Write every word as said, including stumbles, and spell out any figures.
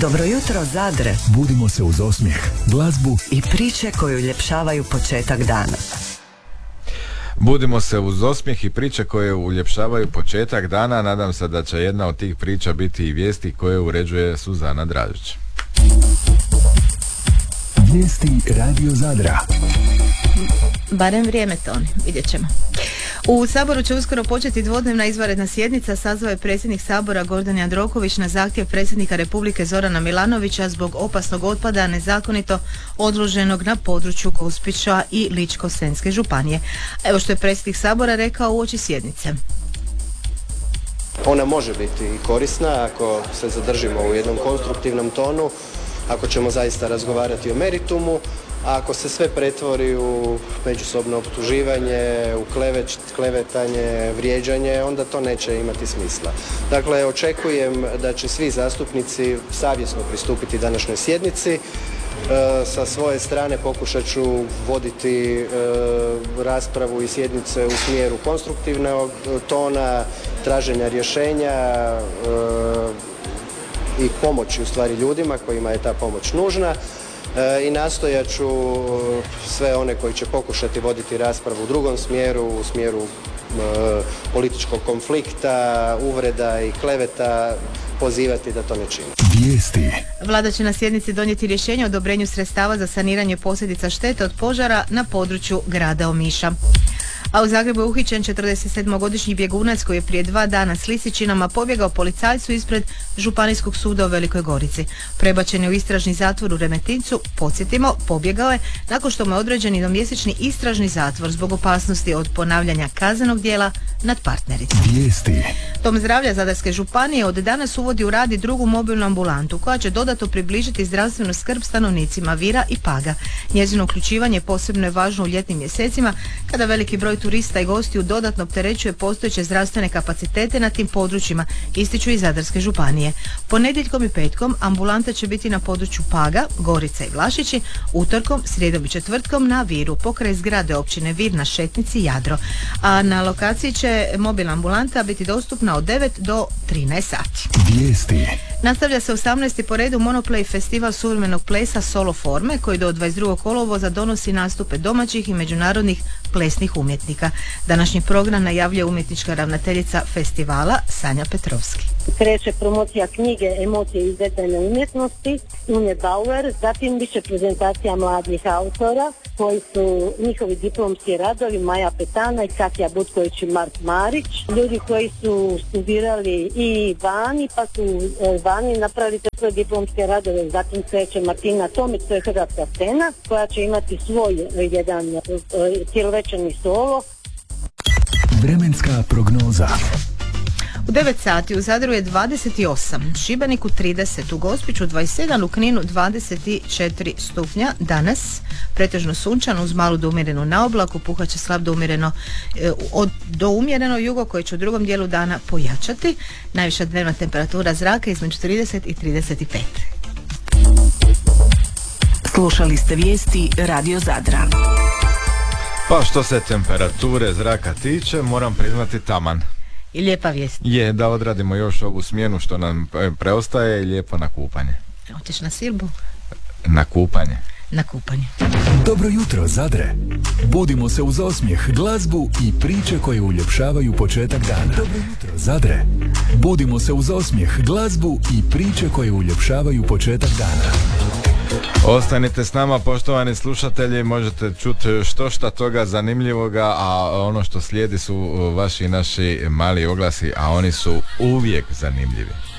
Dobro jutro, Zadre. Budimo se uz osmijeh, glazbu i priče koje uljepšavaju početak dana. Budimo se uz osmijeh i priče koje uljepšavaju početak dana. Nadam se da će jedna od tih priča biti i vijesti koje uređuje Suzana Dražić. Vijesti Radio Zadra. Barem vrijeme to, vidjet ćemo. U Saboru će uskoro početi dvodnevna izvanredna sjednica, sazvao je predsjednik Sabora Gordan Jandroković na zahtjev predsjednika Republike Zorana Milanovića zbog opasnog otpada nezakonito odloženog na području Gospića i Ličko-senjske županije. Evo što je predsjednik Sabora rekao uoči sjednice. Ona može biti korisna ako se zadržimo u jednom konstruktivnom tonu, ako ćemo zaista razgovarati o meritumu, a ako se sve pretvori u međusobno optuživanje, u kleveć, klevetanje, vrijeđanje, onda to neće imati smisla. Dakle, očekujem da će svi zastupnici savjesno pristupiti današnjoj sjednici. E, sa svoje strane pokušat ću voditi e, raspravu i sjednice u smjeru konstruktivnog tona, traženja rješenja e, i pomoći u stvari ljudima kojima je ta pomoć nužna. I nastojat ću sve one koji će pokušati voditi raspravu u drugom smjeru, u smjeru e, političkog konflikta, uvreda i kleveta, pozivati da to ne čini. Vijesti. Vlada će na sjednici donijeti rješenje o odobrenju sredstava za saniranje posljedica štete od požara na području grada Omiša. A u Zagrebu je uhićen četrdesetsedmogodišnji bjegunac koji je prije dva dana s lisičinama pobjegao policajcu ispred Županijskog suda u Velikoj Gorici. Prebačen je u istražni zatvor u Remetincu, podsjetimo, pobjegao je nakon što mu je određen jednomjesečni istražni zatvor zbog opasnosti od ponavljanja kaznenog djela nad partnericom. Vijesti. Dom zdravlja Zadarske županije od danas uvodi u rad i drugu mobilnu ambulantu koja će dodatno približiti zdravstvenu skrb stanovnicima Vira i Paga. Njezino uključivanje posebno je važno u ljetnim mjesecima kada veliki broj turista i gostiju dodatno opterećuje postojeće zdravstvene kapacitete na tim područjima, ističu i Zadarske županije. Ponedjeljkom i petkom ambulanta će biti na području Paga, Gorica i Vlašići, utorkom, srijedom i četvrtkom na Viru, pokraj zgrade općine Vir na Šetnici Jadro. A na lokaciji će mobilna ambulanta biti dostupna od devet do trinaest sati. Vijesti. Nastavlja se osamnaesti po redu Monoplay festival suvremenog plesa Solo forme koji do dvadeset drugog kolovoza donosi nastupe domaćih i međunarodnih plesnih umjetnika. Današnji program najavljuje umjetnička ravnateljica festivala Sanja Petrovski. Kreće promocija knjige Emocije iz detaljne umjetnosti Une Bauer, zatim biće prezentacija mladih autora koji su njihovi diplomski radovi Maja Petana i Katja Butković i Mark Marić, ljudi koji su studirali i vani pa su vani napravili svoje diplomske radove. Zatim kreće Martina Tomić, to je hrvatska scena koja će imati svoj jedan cijelovečerni solo. Vremenska prognoza. U devet sati u Zadru je dvadeset osam, Šibeniku trideset, u Gospiću dvadeset sedam, u Kninu dvadeset četiri stupnja. Danas pretežno sunčano uz malu do umjerenu na oblaku, puhaće slab do umjereno, e, od, do umjereno jugo koje će u drugom dijelu dana pojačati. Najviša dnevna temperatura zraka između trideset i trideset pet. Slušali ste vijesti Radio Zadra. Pa što se temperature zraka tiče, moram priznati taman. I lijepa vijest. Je, da odradimo još ovu smjenu što nam preostaje i lijepo na kupanje. Hoćeš na Silbu? Na kupanje. Na kupanje. Dobro jutro, Zadre. Budimo se uz osmijeh, glazbu i priče koje uljepšavaju početak dana. Dobro jutro, Zadre. Budimo se uz osmijeh, glazbu i priče koje uljepšavaju početak dana. Ostanite s nama, poštovani slušatelji, možete čuti što šta toga zanimljivoga, a ono što slijedi su vaši naši mali oglasi, a oni su uvijek zanimljivi.